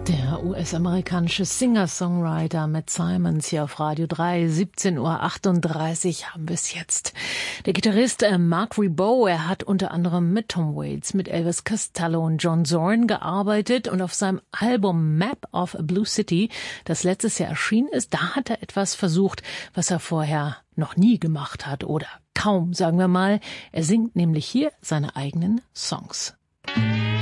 Der US-amerikanische Singer-Songwriter Matt Simons hier auf Radio 3, 17:38 Uhr haben wir es jetzt. Der Gitarrist Mark Ribot, er hat unter anderem mit Tom Waits, mit Elvis Costello und John Zorn gearbeitet und auf seinem Album Map of a Blue City, das letztes Jahr erschienen ist, da hat er etwas versucht, was er vorher noch nie gemacht hat oder kaum, sagen wir mal. Er singt nämlich hier seine eigenen Songs.